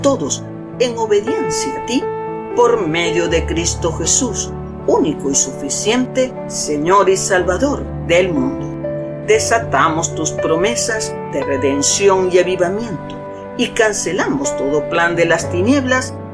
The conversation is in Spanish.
todos en obediencia a ti, por medio de Cristo Jesús, único y suficiente Señor y Salvador del mundo. Desatamos tus promesas de redención y avivamiento y cancelamos todo plan de las tinieblas